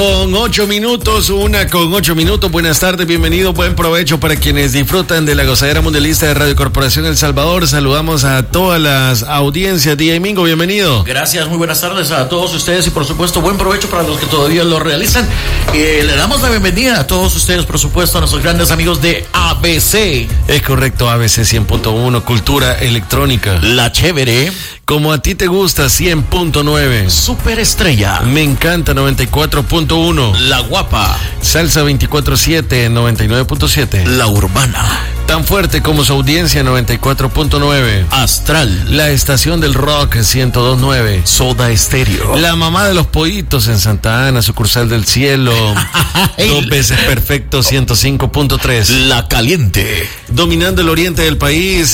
Con 8 minutos, 1:08. Buenas tardes, bienvenido, buen provecho para quienes disfrutan de la gozadera mundialista de Radio Corporación El Salvador. Saludamos a todas las audiencias. Día Mingo, bienvenido. Gracias, muy buenas tardes a todos ustedes y por supuesto buen provecho para los que todavía lo realizan. Le damos la bienvenida a todos ustedes, por supuesto, a nuestros grandes amigos de ABC. Es correcto, ABC 100.1, Cultura Electrónica. La Chévere. Como a ti te gusta, 100.9. Superestrella. Me encanta, 94.1. La Guapa. Salsa 24/7, 99.7. La Urbana. Tan fuerte como su audiencia, 94.9. Astral. La estación del rock, 102.9. Soda Estéreo. La mamá de los pollitos en Santa Ana, sucursal del cielo. 2 veces perfecto, 105.3. La Caliente. Dominando el oriente del país,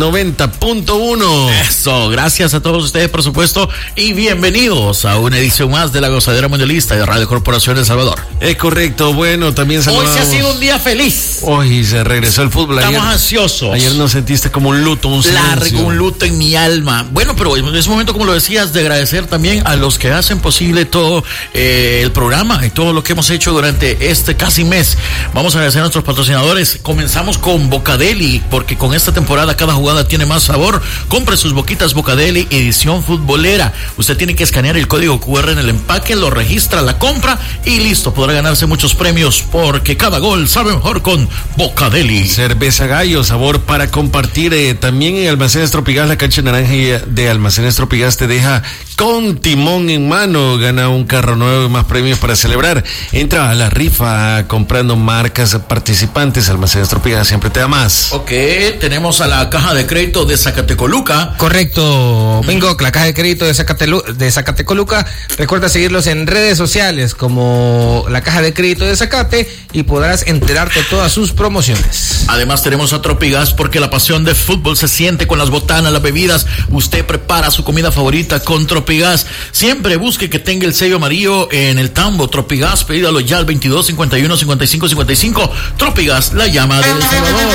90.1. Eso, gracias a todos ustedes, por supuesto, y bienvenidos a una edición más de la gozadera mundialista de Radio Corporación El Salvador. Es correcto, bueno, también saludamos. Hoy se ha sido un día feliz. Hoy se regresó el fútbol. Estamos ansiosos. Ayer nos sentiste como un luto, un silencio. Largo, un luto en mi alma. Bueno, pero en ese momento, como lo decías, de agradecer también a los que hacen posible todo el programa y todo lo que hemos hecho durante este casi mes. Vamos a agradecer a nuestros patrocinadores. Comenzamos con Bocadeli, porque con esta temporada cada jugada tiene más sabor. Compre sus boquitas Bocadeli edición futbolera. Usted tiene que escanear el código QR en el empaque, lo registra, la compra y listo. Podrá ganarse muchos premios porque cada gol sabe mejor con Bocadeli. Cerveza Gallo, sabor para compartir. También en Almacenes Tropigas, la cancha naranja de Almacenes Tropigas te deja con timón en mano. Gana un carro nuevo y más premios para celebrar. Entra a la rifa comprando marcas participantes. Almacenes Tropigas siempre te da más. Ok, tenemos a la caja de crédito de Zacatecoluca. Correcto, Bingo, la caja de crédito de Zacatecoluca. Recuerda seguirlos en redes sociales como la caja de crédito de Zacate y podrás enterarte de todas sus promociones. Además tenemos a Tropigas porque la pasión de fútbol se siente con las botanas, las bebidas. Usted prepara su comida favorita con Tropigas. Siempre busque que tenga el sello amarillo en el tambo. Tropigas, pedídalo ya al 22 51 55 55. Tropigas, la llama del Salvador.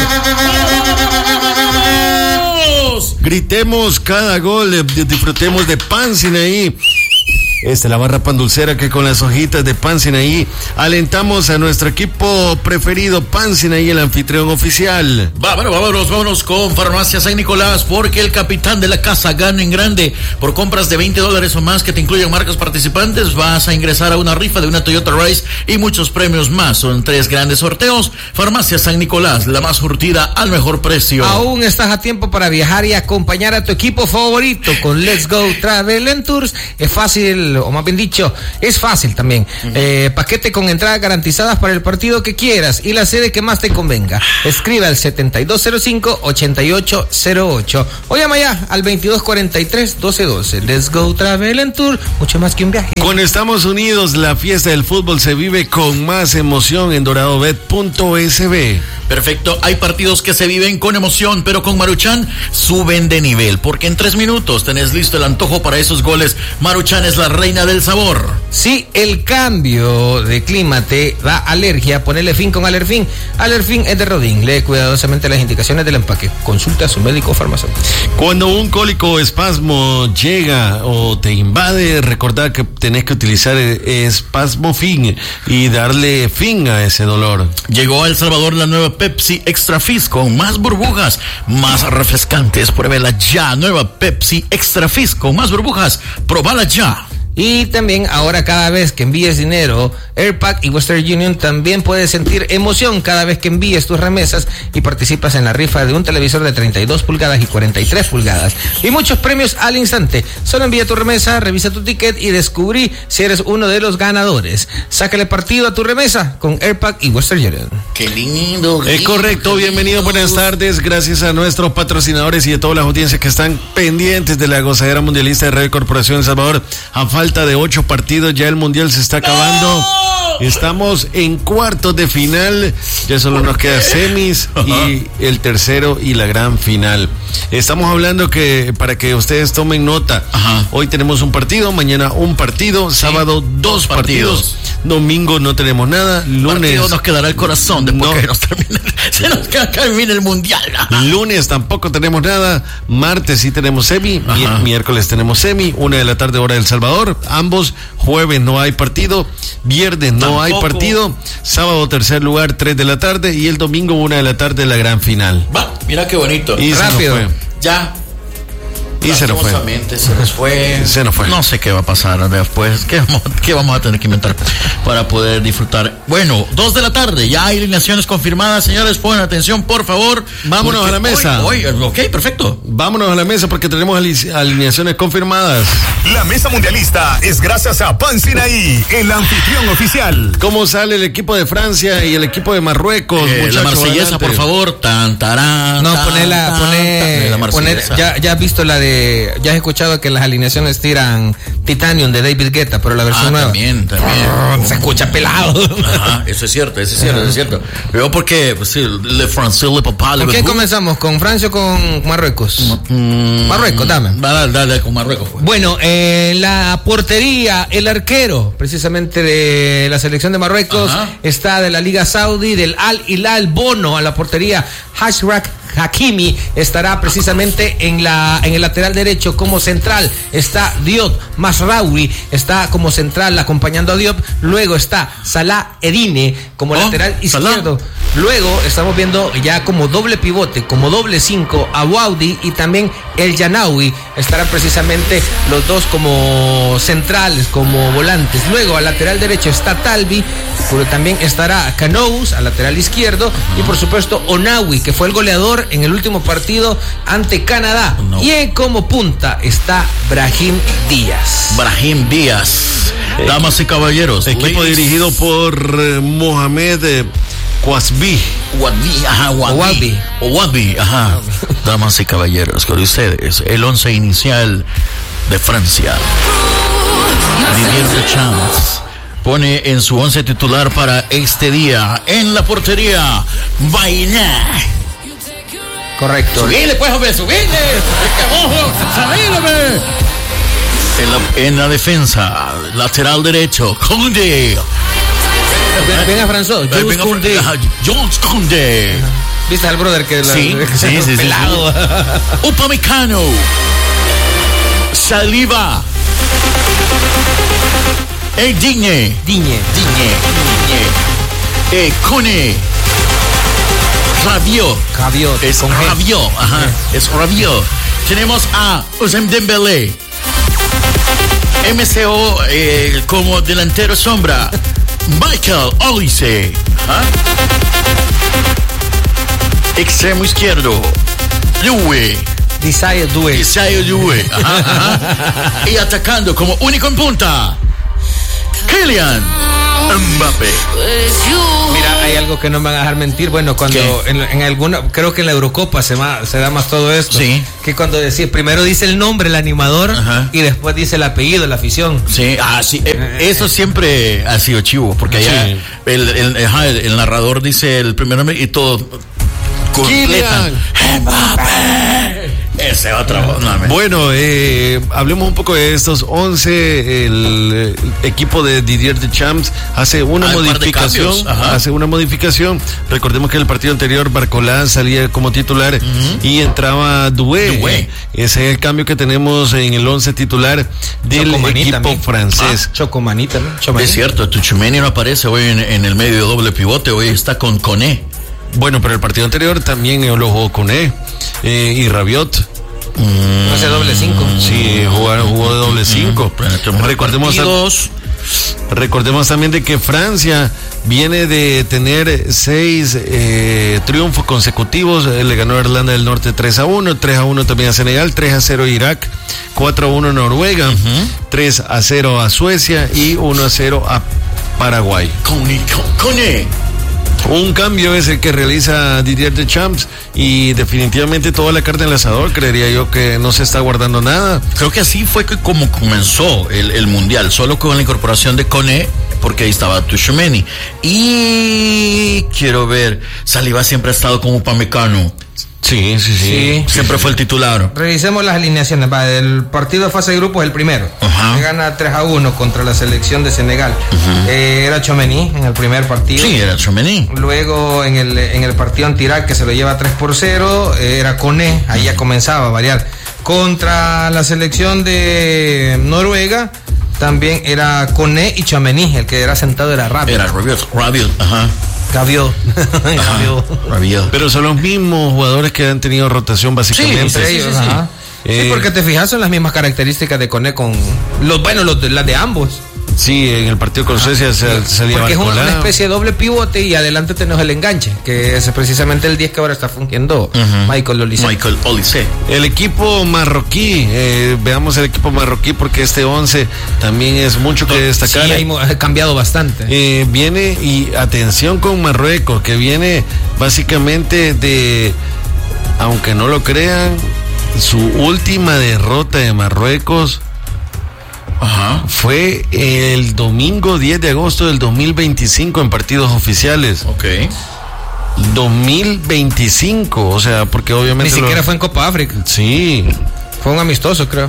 Gritemos cada gol, disfrutemos de Pan Sinaí. La barra pan dulcera que con las hojitas de Pan Sinaí alentamos a nuestro equipo preferido, Pan Sinaí, el anfitrión oficial. Vámonos con Farmacia San Nicolás, porque el capitán de la casa gana en grande. Por compras de $20 o más que te incluyan marcas participantes, vas a ingresar a una rifa de una Toyota Rise y muchos premios más. Son 3 grandes sorteos. Farmacia San Nicolás, la más surtida al mejor precio. Aún estás a tiempo para viajar y acompañar a tu equipo favorito con Let's Go Travel and Tours. Es fácil, o más bien dicho, es fácil también. Paquete con entradas garantizadas para el partido que quieras y la sede que más te convenga. Escribe al 7205-8808 o llama ya al 2243-1212. Let's Go Travel and Tour, mucho más que un viaje. Con Estamos Unidos, la fiesta del fútbol se vive con más emoción en doradobet.sb. Perfecto, hay partidos que se viven con emoción, pero con Maruchan suben de nivel, porque en 3 minutos tenés listo el antojo para esos goles. Maruchan es la reina del sabor. Si el cambio de clima te da alergia, ponele fin con Alerfin. Alerfin es de Rodin. Lee cuidadosamente las indicaciones del empaque. Consulta a su médico farmacéutico. Cuando un cólico o espasmo llega o te invade, recordad que tenés que utilizar Espasmofin y darle fin a ese dolor. Llegó a El Salvador la nueva Pepsi Extra Fizz con más burbujas, más refrescantes. Pruébela ya. Nueva Pepsi Extra Fizz con más burbujas. Probala ya. Y también ahora cada vez que envíes dinero, Airpack y Western Union también puedes sentir emoción cada vez que envíes tus remesas y participas en la rifa de un televisor de 32 pulgadas y 43 pulgadas. Y muchos premios al instante. Solo envía tu remesa, revisa tu ticket y descubrí si eres uno de los ganadores. Sácale partido a tu remesa con Airpack y Western Union. ¡Qué lindo! Es correcto, bienvenido, buenas tardes. Gracias a nuestros patrocinadores y a todas las audiencias que están pendientes de la gozadera mundialista de Radio Corporación El Salvador. A falta de 8 partidos, ya el mundial se está acabando. Estamos en cuartos de final, ya solo nos queda semis y el tercero y la gran final. Estamos hablando que para que ustedes tomen nota, hoy tenemos un partido, mañana un partido, sábado 2 partidos. Domingo no tenemos nada. Lunes partido nos quedará el corazón después que se nos termine el mundial. Lunes tampoco tenemos nada. Martes sí tenemos semi. Miércoles tenemos semi. 1 de la tarde hora del Salvador. Ambos. Jueves no hay partido. Viernes no hay partido. Sábado tercer lugar 3 de la tarde. Y el domingo 1 de la tarde la gran final. Va, mira qué bonito. Y rápido. Ya. Y se nos fue. Se nos fue. No sé qué va a pasar después. ¿Qué vamos a tener que inventar para poder disfrutar? Bueno, 2 de la tarde. Ya hay alineaciones confirmadas. Señores, pongan atención, por favor. Vámonos a la mesa. Ok, perfecto. Vámonos a la mesa porque tenemos alineaciones confirmadas. La mesa mundialista es gracias a Pan Sinaí, el anfitrión oficial. ¿Cómo sale el equipo de Francia y el equipo de Marruecos? La marsellesa, por favor. Ya has visto la de. Ya has escuchado que las alineaciones tiran Titanium de David Guetta, pero la versión nueva. También. Se escucha pelado. Ajá, eso es cierto. Veo porque, pues sí, Le Francais, Le Papa, Le. ¿Con quién comenzamos? ¿Con Francia o con Marruecos? Marruecos, dame. Dale, con Marruecos. Bueno, la portería, el arquero, precisamente de la selección de Marruecos, está de la Liga Saudí, del Al Hilal. Bono a la portería. Ashraf Hakimi estará precisamente en el lateral derecho como central. Está Diop Mazraoui, está como central acompañando a Diop. Luego está Salah Edine como lateral izquierdo. Luego estamos viendo ya como doble pivote, como doble 5 a Waudi y también El Janaoui. Estarán precisamente los dos como centrales, como volantes. Luego al lateral derecho está Talbi, pero también estará Canous al lateral izquierdo y por supuesto Onawi, que fue el goleador en el último partido ante Canadá. Y como punta está Brahim Díaz. Damas y caballeros, equipo dirigido por Mohamed Kouasbi. Ouabi. Damas y caballeros, con ustedes el 11 inicial de Francia. Didier Deschamps pone en su 11 titular para este día en la portería Baina. Correcto. Subile, pues, hombre, subile. En la defensa, lateral derecho, Koundé. Venga, François. Jules Koundé. ¿Viste al brother que sí, pelado? Upamecano. Saliba. Digne. Koné. Rabiot. Es Rabiot. Es Rabiot. Tenemos a Ousmane Dembélé. MCO como delantero sombra. Michael Olise. Extremo izquierdo. Desire Doué. Y atacando como único en punta, Kylian Mbappé. Mira, hay algo que no me van a dejar mentir. Bueno, cuando en alguna, creo que en la Eurocopa se da más todo esto. Sí. Que cuando primero dice el nombre, el animador, y después dice el apellido, la afición. Sí, sí. Eso siempre ha sido chivo, porque allá el narrador dice el primer nombre y todo. Kylian Mbappé. Ese otro. Bueno, hablemos un poco de estos 11. El equipo de Didier Deschamps hace una modificación. Recordemos que en el partido anterior Barcola salía como titular y entraba Doué. Ese es el cambio que tenemos en el 11 titular del equipo francés. Chocomanita, ¿no? Es cierto, Tchouaméni no aparece hoy en el medio de doble pivote. Hoy está con Koné. Bueno, pero el partido anterior también lo jugó Koné y Rabiot. No sé, doble 5. Sí, jugó de doble 5. Recordemos también de que Francia viene de tener 6 triunfos consecutivos. Le ganó a Irlanda del Norte 3-1, 3-1 también a Senegal, 3-0 a Irak, 4-1 a Noruega, 3-0 a Suecia y 1-0 a Paraguay. Koné. Un cambio es el que realiza Didier Deschamps y definitivamente toda la carne en el asador. Creería yo que no se está guardando nada. Creo que así fue como comenzó el mundial, solo con la incorporación de Koné, porque ahí estaba Tchouaméni. Y quiero ver, Saliba siempre ha estado como Upamecano. Sí. Siempre fue el titular. Revisemos las alineaciones. El partido de fase de grupos es el primero. Ajá. Se gana 3-1 contra la selección de Senegal. Era Tchouaméni en el primer partido. Sí, era Tchouaméni. Luego en el partido ante Irak, que se lo lleva 3-0, era Koné. Ahí ya comenzaba a variar. Contra la selección de Noruega también era Koné y Tchouaméni. El que era sentado era Rabiot. Era Rabiot, ajá. Gaviot. Pero son los mismos jugadores que han tenido rotación básicamente. Sí, entre ellos. Ajá. Sí, porque te fijas, son las mismas características de Koné con las de ambos. Sí, en el partido con Suecia salía porque Barcolá. es una especie de doble pivote y adelante tenemos el enganche, que es precisamente el 10 que ahora está fungiendo Michael Olise. El equipo marroquí, veamos el equipo marroquí porque este 11 también es mucho que destacar. Sí, ha cambiado bastante. Viene, y atención con Marruecos, que viene básicamente de, aunque no lo crean, su última derrota de Marruecos. Ajá. Fue el domingo 10 de agosto del 2025 en partidos oficiales. Ok. 2025, o sea, porque obviamente... Ni siquiera fue en Copa África. Sí. Fue un amistoso, creo.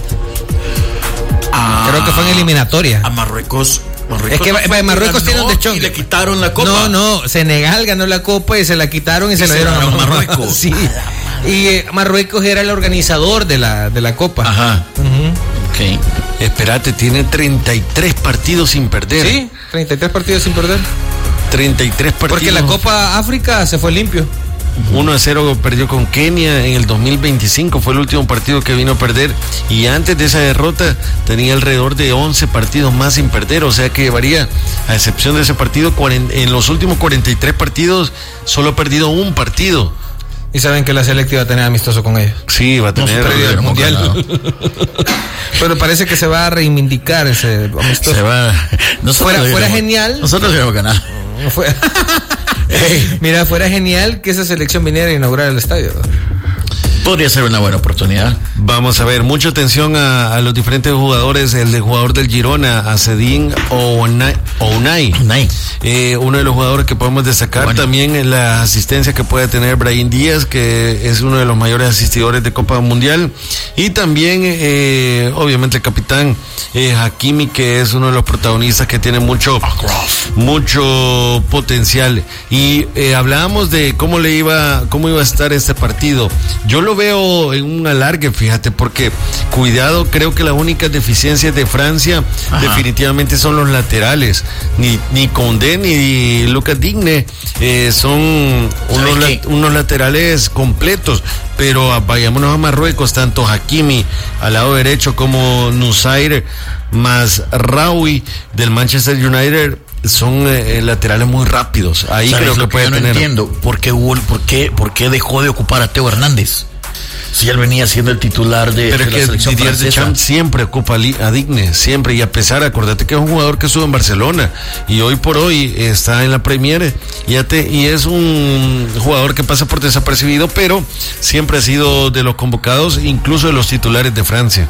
Creo que fue en eliminatoria. A Marruecos. Es que Marruecos tiene un deschonque. Y le quitaron la copa. No, Senegal ganó la copa y se la quitaron y se la dieron a Marruecos. Sí. Y Marruecos era el organizador de la copa. Ajá. Ok. Espérate, tiene 33 partidos sin perder. Sí, 33 partidos sin perder. 33 partidos. Porque la Copa África se fue limpio. 1-0 perdió con Kenia en el 2025, fue el último partido que vino a perder, y antes de esa derrota tenía alrededor de 11 partidos más sin perder, o sea que llevaría, a excepción de ese partido, en los últimos 43 partidos solo ha perdido un partido. Y saben que la selectiva va a tener amistoso con ellos. Sí, va a tener el mundial. Pero parece que se va a reivindicar ese amistoso. Fuera genial. Nosotros hemos ganado. Mira, fuera genial que esa selección viniera a inaugurar el estadio. Podría ser una buena oportunidad. Vamos a ver, mucha atención a los diferentes jugadores. El jugador del Girona, Azedine Ounahi. Uno de los jugadores que podemos destacar. También la asistencia que puede tener Brahim Díaz, que es uno de los mayores asistidores de Copa Mundial. Y también, obviamente, el capitán Hakimi, que es uno de los protagonistas que tiene mucho potencial. Y hablábamos de cómo iba a estar este partido. Yo lo veo en un alargue, fíjate, porque cuidado, creo que las únicas deficiencias de Francia definitivamente son los laterales. Ni Condé ni Lucas Digne son unos laterales completos, pero vayámonos a Marruecos, tanto Hakimi al lado derecho como Nusair más Raoui del Manchester United son laterales muy rápidos. Ahí creo que puede tener. No entiendo por qué dejó de ocupar a Teo Hernández. Si él venía siendo el titular de la selección Didier Deschamps siempre ocupa a Digne, siempre, y a pesar, acuérdate que es un jugador que estuvo en Barcelona y hoy por hoy está en la Premier y es un jugador que pasa por desapercibido, pero siempre ha sido de los convocados, incluso de los titulares de Francia.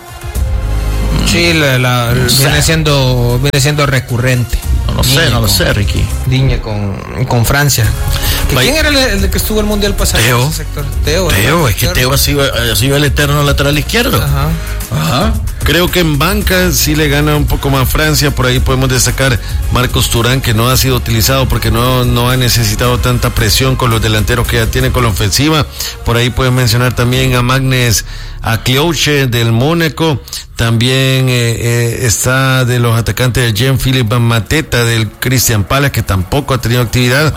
Sí, viene siendo recurrente. No lo sé, Ricky. Digne con Francia. ¿Quién era el que estuvo el mundial pasado? Teo. En ese sector? Teo, es que Teo ha sido el eterno lateral izquierdo. Ajá. Creo que en banca sí le gana un poco más Francia. Por ahí podemos destacar Marcos Thuram, que no ha sido utilizado porque no ha necesitado tanta presión con los delanteros que ya tiene con la ofensiva. Por ahí pueden mencionar también a Magnes Clichy del Mónaco. También está de los atacantes de Jean-Philippe Mateta del Crystal Palace, que tampoco ha tenido actividad.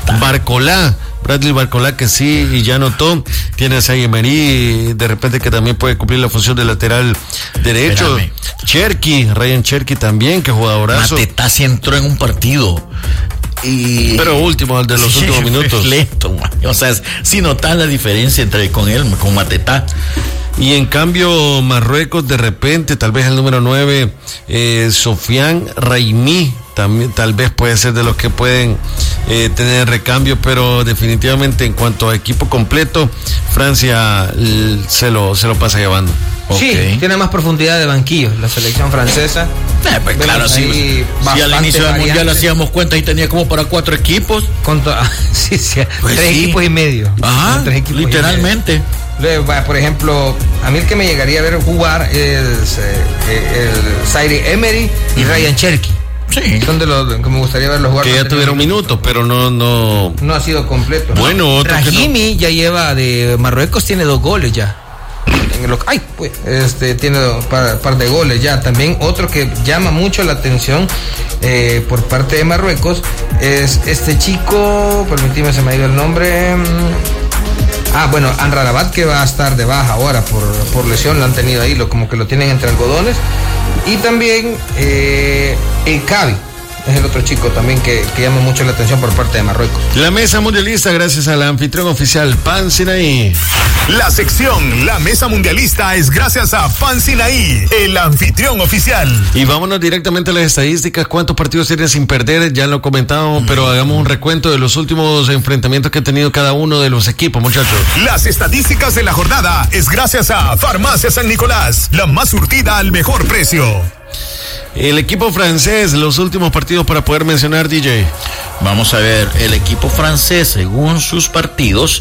Bradley Barcolá, que sí y ya notó. Tiene a Emery, de repente, que también puede cumplir la función de lateral derecho. Ryan Cherky también, que jugadorazo. Mateta sí entró en un partido. Pero último, el de los últimos minutos. Lento, man. O sea, si notas la diferencia con Mateta. Y en cambio, Marruecos, de repente, tal vez el número 9, Sofiane Raimi, también tal vez puede ser de los que pueden tener recambio, pero definitivamente en cuanto a equipo completo, Francia se lo pasa llevando. Sí, Ok. tiene más profundidad de banquillo la selección francesa. Pues claro, Vemos ahí si al bastantes inicio del mundial variantes. hacíamos cuenta y tenía como para 4 equipos. Sí, Pues 3 sí. equipos y medio. Ajá, 3 equipos y literalmente. medio. Por ejemplo, a mí el que me llegaría a ver jugar es el Zaire Emery y Ryan Cherky. Sí. Son de los que me gustaría verlos jugar. Que ya No tuvieron tenían- minutos, pero no. No ha sido completo. Bueno, otro que no. Rahimi ya lleva de Marruecos, tiene 2 goles ya. Tiene par de goles ya. También otro que llama mucho la atención por parte de Marruecos es este chico, permíteme, se me ha ido el nombre. Anrarabat, que va a estar de baja ahora por lesión, lo han tenido ahí, como que lo tienen entre algodones. Y también el Cavi es el otro chico también que llama mucho la atención por parte de Marruecos. La mesa mundialista, gracias al anfitrión oficial, Pan Sinaí. La sección La Mesa Mundialista es gracias a Pan Sinaí, el anfitrión oficial. Y vámonos directamente a las estadísticas. ¿Cuántos partidos tienen sin perder? Ya lo comentamos, pero hagamos un recuento de los últimos enfrentamientos que ha tenido cada uno de los equipos, muchachos. Las estadísticas de la jornada es gracias a Farmacia San Nicolás, la más surtida al mejor precio. El equipo francés, los últimos partidos para poder mencionar, DJ. Vamos a ver, el equipo francés, según sus partidos,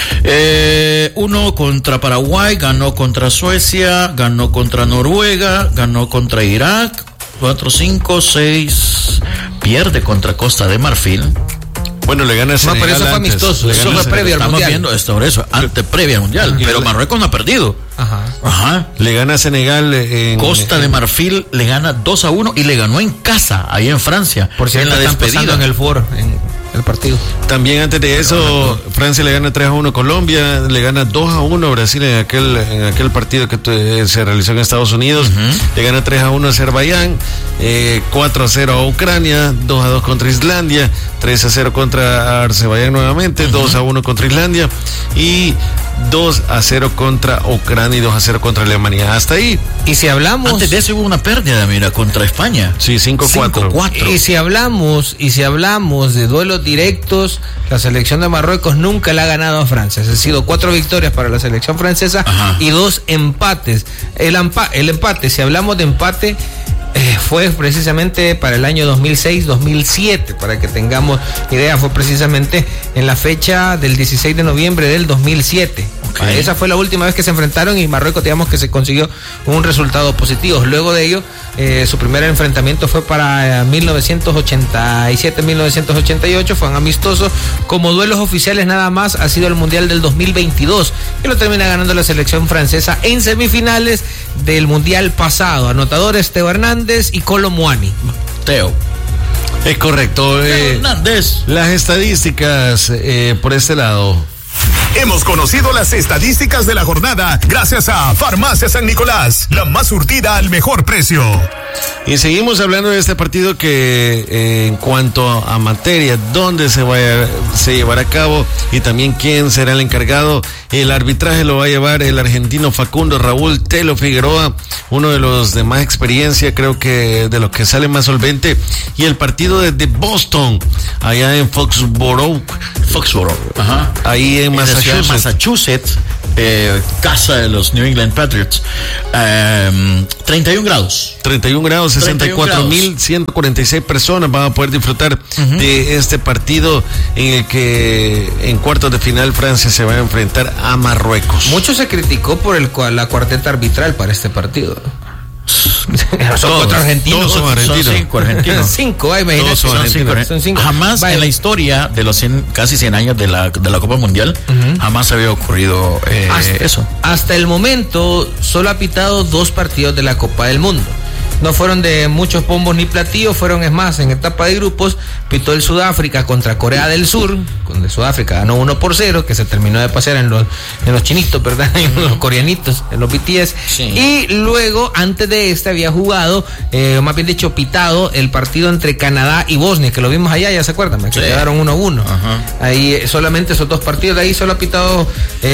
1 contra Paraguay, ganó contra Suecia, ganó contra Noruega, ganó contra Irak, 4, 5, 6, pierde contra Costa de Marfil. Bueno, le gana a Senegal. pero eso fue antes. amistoso, Le eso gana fue a Senegal. previo al Estamos mundial. viendo esto, por eso, antes previa al mundial, pero Marruecos no ha perdido. Ajá. Le gana a Senegal en Costa de Marfil le gana 2-1 y le ganó en casa, ahí en Francia. Por cierto, en la están despedida. pasando en el foro, en el partido. También antes de eso, Francia le gana 3-1 a Colombia, le gana 2-1 a Brasil en aquel partido que se realizó en Estados Unidos, le gana 3-1 a Azerbaiyán, 4-0 a Ucrania, 2-2 contra Islandia, 3-0 contra Azerbaiyán nuevamente, 2-1 contra Islandia y 2-0 contra Ucrania y 2-0 contra Alemania. Hasta ahí. Y si hablamos... Antes de eso hubo una pérdida, mira, contra España. Sí, 5-4. 5-4. Y si hablamos de duelos directos, la selección de Marruecos nunca le ha ganado a Francia. Han sido 4 victorias para la selección francesa. Ajá. Y 2 empates. El empate, si hablamos de empate, fue precisamente para el año 2006-2007, para que tengamos idea, fue precisamente en la fecha del 16 de noviembre del 2007. Okay. Esa fue la última vez que se enfrentaron y Marruecos, digamos que se consiguió un resultado positivo. Luego de ello, su primer enfrentamiento fue para 1987-1988, fueron amistosos. Como duelos oficiales nada más ha sido el Mundial del 2022, que lo termina ganando la selección francesa en semifinales del Mundial pasado. Anotadores Teo Hernández y Kolo Muani. Teo. Es correcto. Hernández. Las estadísticas por este lado. Hemos conocido las estadísticas de la jornada gracias a Farmacia San Nicolás, la más surtida al mejor precio. Y seguimos hablando de este partido que en cuanto a materia, dónde se llevará a cabo y también quién será el encargado. El arbitraje lo va a llevar el argentino Facundo Raúl Telo Figueroa, uno de los de más experiencia, creo que de los que sale más solvente. Y el partido desde Boston, allá en Foxborough. Ajá. Ahí en Massachusetts, casa de los New England Patriots. 31 grados. 31 grados, 64,146 personas van a poder disfrutar de este partido en el que en cuartos de final Francia se va a enfrentar a Marruecos. Mucho se criticó por la cuarteta arbitral para este partido. Son 4 argentinos. Todos son argentinos. Son 5 argentinos. 5, imagínate. Todos son argentinos. Son 5. Jamás en la historia de los casi 100 años de la Copa Mundial, jamás había ocurrido eso. Hasta el momento, solo ha pitado 2 partidos de la Copa del Mundo. No fueron de muchos bombos ni platillos, fueron, es más, en etapa de grupos, pitó el Sudáfrica contra Corea del Sur, donde Sudáfrica ganó 1-0, que se terminó de pasear en los chinitos, ¿verdad? En los coreanitos, en los BTS. Sí. Y luego, antes de había jugado, más bien dicho, pitado el partido entre Canadá y Bosnia, que lo vimos allá, ya se acuerdan, que quedaron 1-1. Ahí solamente esos 2 partidos, de ahí solo ha pitado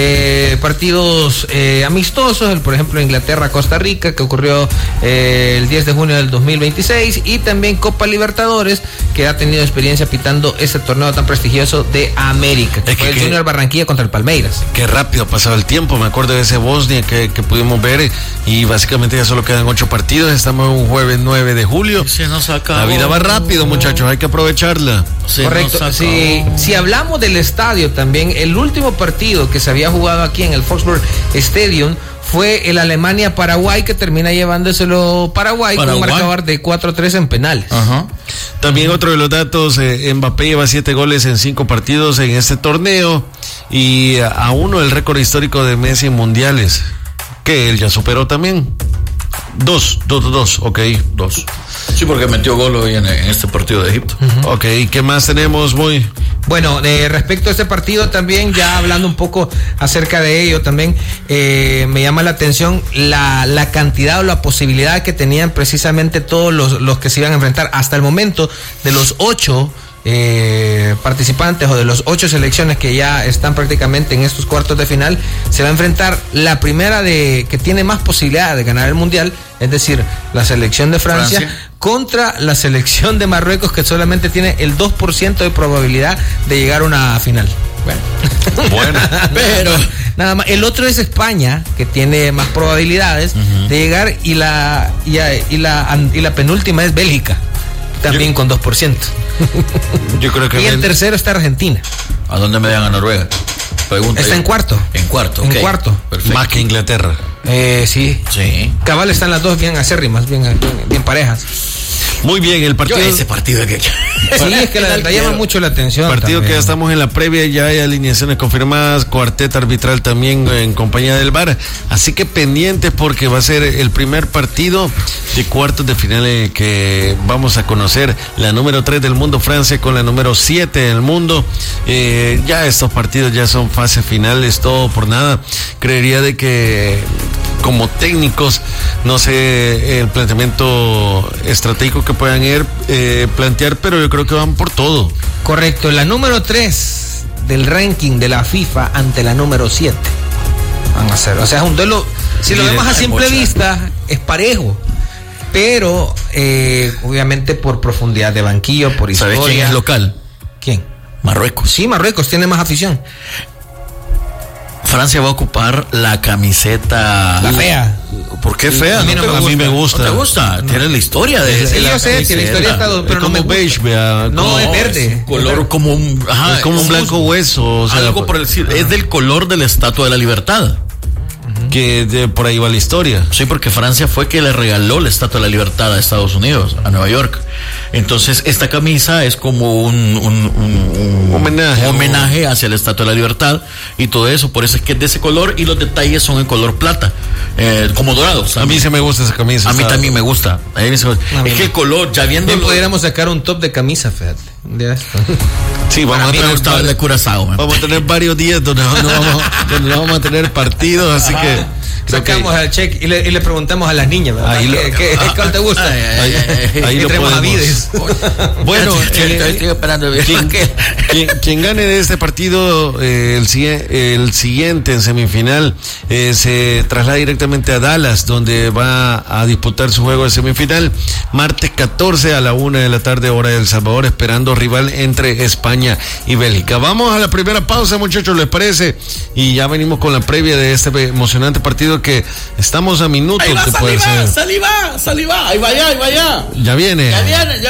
partidos amistosos, por ejemplo, Inglaterra-Costa Rica, que ocurrió el día 10 de junio del 2026, y también Copa Libertadores, que ha tenido experiencia pitando este torneo tan prestigioso de América, que fue el Junior Barranquilla contra el Palmeiras. Qué rápido ha pasado el tiempo, me acuerdo de ese Bosnia que pudimos ver, y básicamente ya solo quedan 8 partidos, estamos en un jueves 9 de julio. Se nos acabó. La vida va rápido, muchachos, hay que aprovecharla. Correcto. Si hablamos del estadio también, el último partido que se había jugado aquí en el Volkswagen Stadium fue el Alemania-Paraguay, que termina llevándoselo Paraguay con un marcador de 4-3 en penales. Ajá. También otro de los datos, Mbappé lleva 7 goles en 5 partidos en este torneo, y a uno el récord histórico de Messi en mundiales, que él ya superó también. 2, ok, 2. Sí, porque metió gol hoy en este partido de Egipto. Ok, ¿qué más tenemos, Muy? Bueno, respecto a este partido también, ya hablando un poco acerca de ello también, me llama la atención la cantidad o la posibilidad que tenían precisamente todos los que se iban a enfrentar. Hasta el momento, de los 8 participantes o de los 8 selecciones que ya están prácticamente en estos cuartos de final, se va a enfrentar la primera que tiene más posibilidad de ganar el mundial, es decir, la selección de Francia contra la selección de Marruecos, que solamente tiene el 2% de probabilidad de llegar a una final. Bueno, pero nada más. El otro es España, que tiene más probabilidades de llegar, y la penúltima es Bélgica, también con 2%. Yo creo que y el tercero está Argentina. ¿A dónde me dan a Noruega? Pregunta. Está en cuarto. En cuarto, En cuarto. Perfecto. Más que Inglaterra. Sí. Cabal, están las dos bien acérrimas, bien parejas. Muy bien, el partido. Ese partido que... Sí, es que la llama mucho la atención. Partido también. Que ya estamos en la previa, ya hay alineaciones confirmadas, cuarteto arbitral también en compañía del VAR. Así que pendientes, porque va a ser el primer partido de cuartos de final que vamos a conocer. La número 3 del mundo, Francia, con la número 7 del mundo. Ya estos partidos ya son fases finales, todo por nada. Creería de que como técnicos, no sé el planteamiento estratégico que puedan plantear, pero yo creo que van por todo. Correcto, la número 3 del ranking de la FIFA ante la número 7 van a ser, o sea, es un duelo, si lo vemos a simple vista, es parejo, pero obviamente por profundidad de banquillo, por historia. ¿Sabes quién es local? ¿Quién? Marruecos. Sí, Marruecos tiene más afición. Francia va a ocupar la camiseta. La fea. ¿Por qué fea? A mí me gusta. ¿No te gusta? No. Tiene la historia de sí, yo sé, tiene la historia estado, pero es como no me beige, vea. No, es verde. Es color como un... Ajá, es como un blanco hueso. O sea, algo por decir. Es del color de la Estatua de la Libertad. Que por ahí va la historia. Sí, porque Francia fue que le regaló la Estatua de la Libertad a Estados Unidos, a Nueva York. Entonces, esta camisa es como un homenaje hacia la Estatua de la Libertad y todo eso. Por eso es que es de ese color, y los detalles son en color plata, como dorados. A mí se me gusta esa camisa. A mí también me gusta. Es que el color, ya viendo... Bien pudiéramos sacar un top de camisa, fíjate. Sí, vamos a tener varios días donde no vamos a tener partidos, así que sacamos al check y le preguntamos a las niñas, ¿verdad? ¿Cuál te gusta? Ahí lo podemos. Bueno, estoy esperando. Quien gane de este partido, el siguiente en semifinal, se traslada directamente a Dallas, donde va a disputar su juego de semifinal martes 14 a la 1 de la tarde, hora de El Salvador, esperando rival entre España y Bélgica. Vamos a la primera pausa, muchachos, ¿les parece? Y ya venimos con la previa de este emocionante partido, que estamos a minutos de poder ser. Saliva, ahí va ya. Ya viene.